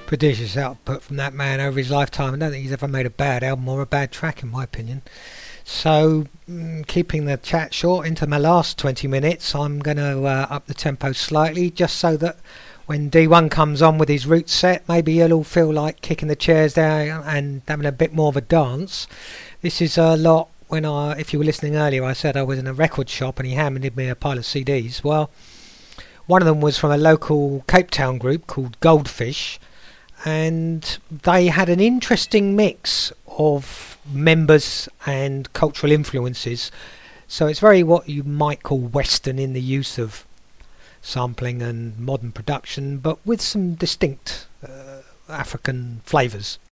Prodigious output from that man over his lifetime. I don't think he's ever made a bad album or a bad track, in my opinion. So, keeping the chat short into my last 20 minutes, I'm going to up the tempo slightly, just so that when D1 comes on with his Roots set, maybe you'll all feel like kicking the chairs down and having a bit more of a dance. This is a lot. If you were listening earlier, I said I was in a record shop and he handed me a pile of CDs. Well, one of them was from a local Cape Town group called Goldfish, and they had an interesting mix of members and cultural influences. So it's very what you might call Western in the use of sampling and modern production, but with some distinct African flavours.